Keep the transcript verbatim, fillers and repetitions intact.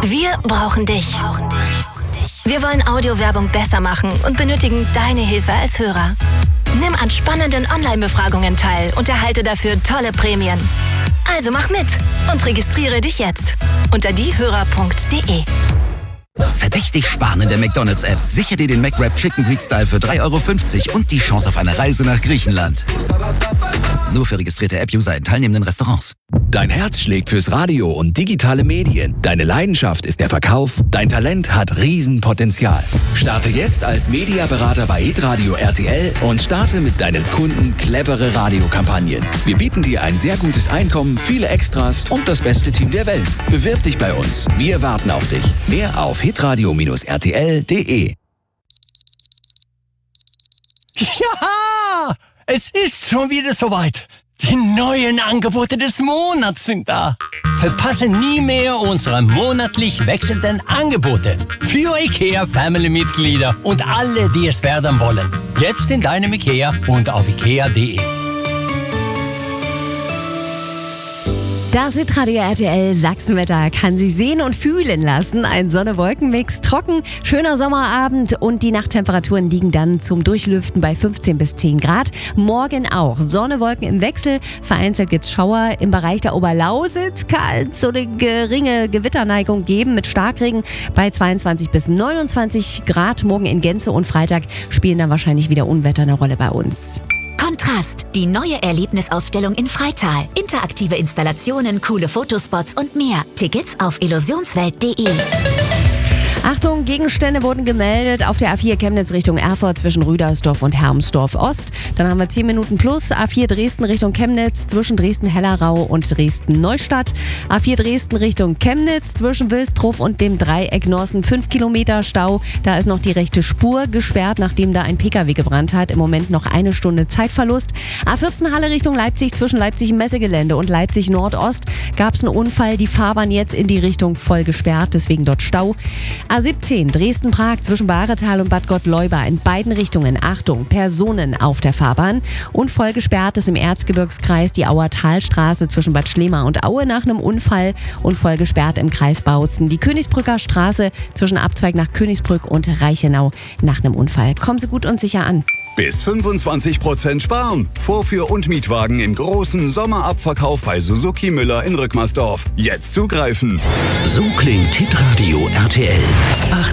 Wir brauchen dich. Wir wollen Audiowerbung besser machen und benötigen deine Hilfe als Hörer. Nimm an spannenden Online-Befragungen teil und erhalte dafür tolle Prämien. Also mach mit und registriere dich jetzt unter diehörer punkt de. Verdächtig sparen in der McDonald's-App. Sicher dir den McWrap Chicken Greek Style für drei Euro fünfzig und die Chance auf eine Reise nach Griechenland. Nur für registrierte App-User in teilnehmenden Restaurants. Dein Herz schlägt fürs Radio und digitale Medien. Deine Leidenschaft ist der Verkauf. Dein Talent hat Riesenpotenzial. Starte jetzt als Mediaberater bei Hitradio R T L und starte mit deinen Kunden clevere Radiokampagnen. Wir bieten dir ein sehr gutes Einkommen, viele Extras und das beste Team der Welt. Bewirb dich bei uns. Wir warten auf dich. Mehr auf hitradio Bindestrich r t l punkt de. Ja, es ist schon wieder soweit. Die neuen Angebote des Monats sind da. Verpasse nie mehr unsere monatlich wechselnden Angebote für IKEA Family-Mitglieder und alle, die es werden wollen. Jetzt in deinem IKEA und auf ikea punkt de. Das Hitradio R T L Sachsenwetter kann sich sehen und fühlen lassen. Ein Sonne-Wolken-Mix, trocken, schöner Sommerabend und die Nachttemperaturen liegen dann zum Durchlüften bei fünfzehn bis zehn Grad. Morgen auch Sonne, Wolken im Wechsel. Vereinzelt gibt es Schauer. Im Bereich der Oberlausitz kann es so eine geringe Gewitterneigung geben mit Starkregen bei zweiundzwanzig bis neunundzwanzig Grad. Morgen in Gänze und Freitag spielen dann wahrscheinlich wieder Unwetter eine Rolle bei uns. Kontrast, die neue Erlebnisausstellung in Freital. Interaktive Installationen, coole Fotospots und mehr. Tickets auf illusionswelt punkt de. Achtung, Gegenstände wurden gemeldet auf der A vier Chemnitz Richtung Erfurt zwischen Rüdersdorf und Hermsdorf Ost. Dann haben wir zehn Minuten plus. A vier Dresden Richtung Chemnitz zwischen Dresden-Hellerau und Dresden-Neustadt. A vier Dresden Richtung Chemnitz zwischen Wilstrow und dem Dreieck Norsen. fünf Kilometer Stau. Da ist noch die rechte Spur gesperrt, nachdem da ein Pkw gebrannt hat. Im Moment noch eine Stunde Zeitverlust. A vierzehn Halle Richtung Leipzig zwischen Leipzig Messegelände und Leipzig Nordost gab es einen Unfall. Die Fahrbahn jetzt in die Richtung voll gesperrt, deswegen dort Stau. A siebzehn Dresden-Prag zwischen Bahretal und Bad Gottleuba in beiden Richtungen. Achtung, Personen auf der Fahrbahn. Und voll gesperrt ist im Erzgebirgskreis die Auer Talstraße zwischen Bad Schlema und Aue nach einem Unfall. Und voll gesperrt im Kreis Bautzen die Königsbrücker Straße zwischen Abzweig nach Königsbrück und Reichenau nach einem Unfall. Kommen Sie gut und sicher an. Bis fünfundzwanzig Prozent sparen. Vorführ- und Mietwagen im großen Sommerabverkauf bei Suzuki Müller in Rückmersdorf. Jetzt zugreifen. So klingt Hitradio R T L.